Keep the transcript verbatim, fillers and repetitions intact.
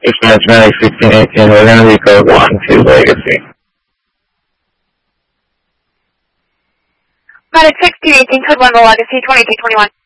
Eastern Atlantic sixteen eighteen, we're going to be code one to Legacy. Medic sixteen eighteen, code one to Legacy, twenty-two twenty-one.